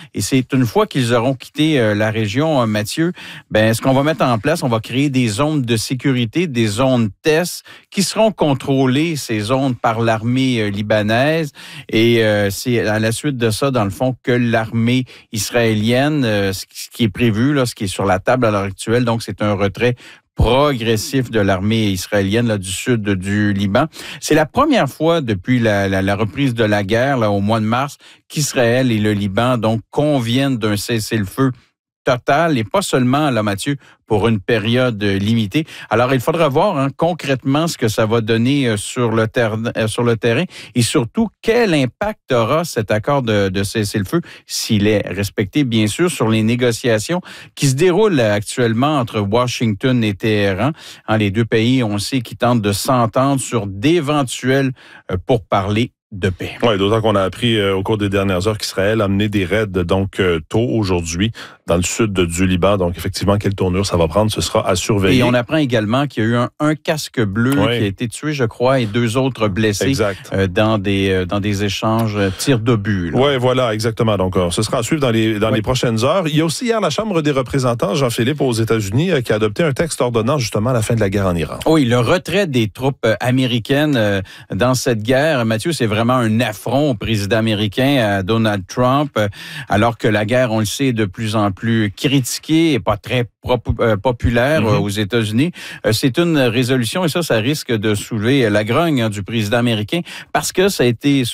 Et c'est une fois qu'ils auront quitté la région, Mathieu, ce qu'on va mettre en place, on va créer des zones de sécurité, des zones tests qui seront contrôlées, ces zones, par l'armée libanaise. Et c'est à la suite de ça, dans le fond, que l'armée israélienne, ce qui est prévu, là, ce qui est sur la table à l'heure actuelle, donc c'est un retrait progressif de l'armée israélienne là, du sud du Liban. C'est la première fois depuis la reprise de la guerre là, au mois de mars qu'Israël et le Liban donc conviennent d'un cessez-le-feu total et pas seulement, là, Mathieu, pour une période limitée. Alors, il faudra voir concrètement ce que ça va donner sur le terrain et surtout quel impact aura cet accord de cessez-le-feu, s'il est respecté, bien sûr, sur les négociations qui se déroulent actuellement entre Washington et Téhéran. Les deux pays, on sait, qui tentent de s'entendre sur d'éventuels pourparlers de paix. Oui, d'autant qu'on a appris au cours des dernières heures qu'Israël a mené des raids donc tôt aujourd'hui dans le sud du Liban. Donc effectivement, quelle tournure ça va prendre, ce sera à surveiller. Et on apprend également qu'il y a eu un casque bleu qui a été tué, je crois, et 2 autres blessés dans des échanges tirs d'obus. Oui, voilà, exactement. Donc ce sera à suivre dans les prochaines heures. Il y a aussi hier la Chambre des représentants, Jean-Philippe, aux États-Unis, qui a adopté un texte ordonnant justement la fin de la guerre en Iran. Oui, le retrait des troupes américaines dans cette guerre, Mathieu, c'est vraiment un affront au président américain, à Donald Trump, alors que la guerre, on le sait, est de plus en plus critiquée et pas très populaire aux États-Unis. C'est une résolution, et ça risque de soulever la grogne du président américain, parce que ça a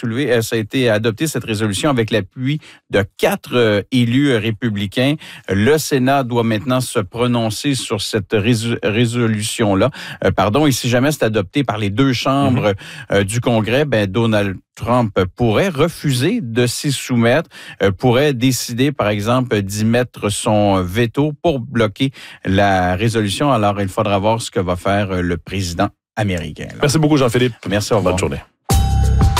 été adopté, cette résolution, avec l'appui de 4 élus républicains. Le Sénat doit maintenant se prononcer sur cette résolution-là. Et si jamais c'est adopté par les 2 chambres du Congrès, Donald Trump pourrait refuser de s'y soumettre, pourrait décider, par exemple, d'y mettre son veto pour bloquer la résolution. Alors, il faudra voir ce que va faire le président américain. Merci beaucoup, Jean-Philippe. Merci, au revoir. Bonne journée.